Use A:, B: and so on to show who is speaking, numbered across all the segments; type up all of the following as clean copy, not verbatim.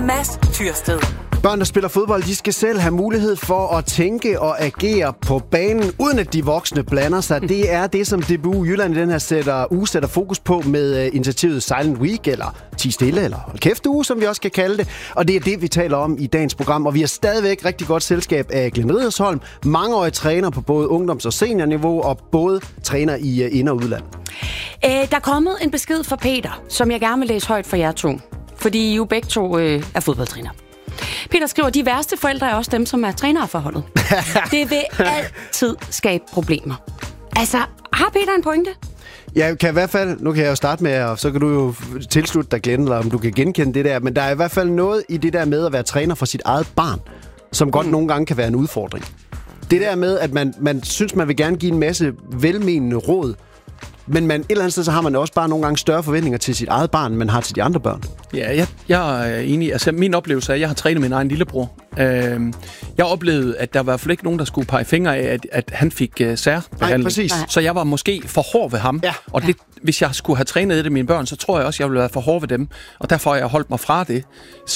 A: Mads Tyrsted.
B: Børn, der spiller fodbold, de skal selv have mulighed for at tænke og agere på banen, uden at de voksne blander sig. Det er det, som DBU Jylland i den her uge sætter fokus på med initiativet Silent Week, eller Ti Stille, eller Hold Kæft Uge, som vi også kan kalde det. Og det er det, vi taler om i dagens program. Og vi har stadigvæk rigtig godt selskab af Glenn Riddersholm, mangeårig træner på både ungdoms- og seniorniveau, og både træner i ind- og udland.
C: Der er kommet en besked fra Peter, som jeg gerne vil læse højt for jer to. Fordi I jo begge to er fodboldtræner. Peter skriver, de værste forældre er også dem, som er trænere for holdet. Det vil altid skabe problemer. Altså, har Peter en pointe?
B: Jeg kan i hvert fald, nu kan jeg jo starte med, og så kan du jo tilslutte dig, Glenn, eller om du kan genkende det der, men der er i hvert fald noget i det der med at være træner for sit eget barn, som godt nogle gange kan være en udfordring. Det der med, at man synes, man vil gerne give en masse velmenende råd, men et eller andet sted, så har man også bare nogle gange større forventninger til sit eget barn, end man har til de andre børn.
D: Ja, jeg er enig. Altså, min oplevelse er, at jeg har trænet min egen lillebror. Jeg oplevede, at der var i hvert fald ikke nogen, der skulle pege fingre af, at han fik særbehandling.
B: Præcis.
D: Så jeg var måske for hård ved ham. Ja. Og det, hvis jeg skulle have trænet det mine børn, så tror jeg også, jeg ville være for hård ved dem. Og derfor har jeg holdt mig fra det.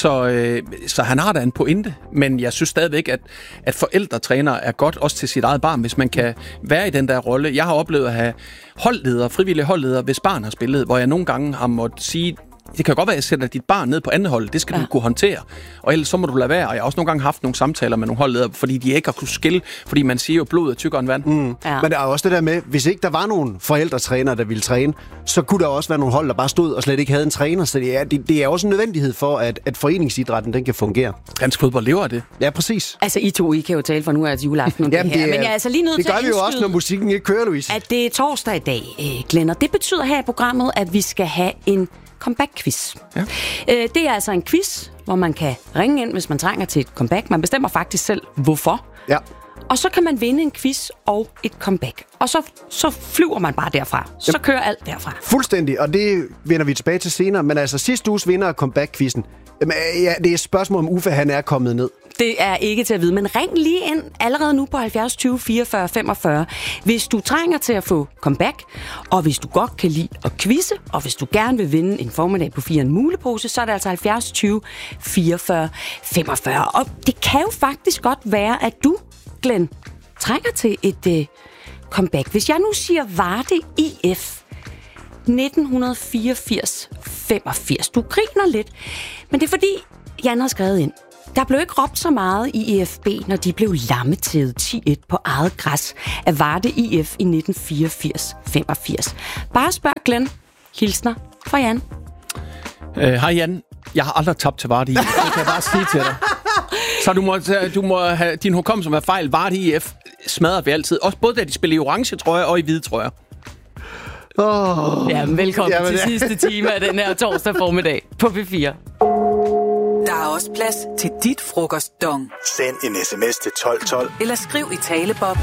D: Så han har da en pointe. Men jeg synes stadigvæk, at forældretræner er godt også til sit eget barn, hvis man kan være i den der rolle. Jeg har oplevet at have frivillige holdledere, hvis barn har spillet, hvor jeg nogle gange har måttet sige, det kan godt være, at jeg sætter dit barn ned på andet hold. Det skal du kunne håndtere. Og ellers så må du lade være. Og jeg har også nogle gange haft nogle samtaler med nogle holdledere, fordi de ikke har kunnet skille, fordi man siger jo, blod er tykkere end vand.
B: Ja. Men der er også det der med, hvis ikke der var nogen forældretrænere, der ville træne, så kunne der også være nogle hold, der bare stod og slet ikke havde en træner. Så det er også en nødvendighed for, at foreningsidrætten den kan fungere.
D: Dansk fodbold lever af det.
B: Ja, præcis.
C: Altså, I kan jo tale for nu er det juleaften om
B: Jamen,
C: det her. Men jeg er altså lige nødt til
B: det gør vi jo også, når musikken ikke kører, Louise.
C: At det er torsdag i dag, Glenn. Og det betyder her i programmet, at vi skal have en comeback-quiz. Ja. Det er altså en quiz, hvor man kan ringe ind, hvis man trænger til et comeback. Man bestemmer faktisk selv, hvorfor.
B: Ja. Og
C: så kan man vinde en quiz og et comeback. Og så flyver man bare derfra. Så kører alt derfra.
B: Fuldstændig, og det vender vi tilbage til senere. Men altså, sidste uges vinder af comeback-quizzen, det er et spørgsmål om Uffe, han er kommet ned.
C: Det er ikke til at vide, men ring lige ind allerede nu på 70 20 44 45, hvis du trænger til at få comeback, og hvis du godt kan lide at quizze, og hvis du gerne vil vinde en formiddag på 4 en mulepose, så er det altså 70 20 44 45. Og det kan jo faktisk godt være, at du, Glenn, trænger til et comeback. Hvis jeg nu siger Varde IF 1984-85. Du griner lidt, men det er fordi, Jan har skrevet ind. Der blev ikke råbt så meget i EFB, når de blev lammetædet 10-1 på eget græs af Varde IF i 1984-85. Bare spørg Glenn. Hilsner fra Jan.
D: Hej Jan. Jeg har aldrig tabt til Varde IF. Det kan jeg bare sige til dig. Så du må have din hukommelse med fejl. Varde IF smadrer vi altid. Også både da de spiller i orange trøjer og i hvide trøjer.
C: Velkommen til sidste time af den her torsdag formiddag på P4.
A: Der er også plads til dit frokostdong.
E: Send en sms til 1212.
A: Eller skriv i talebob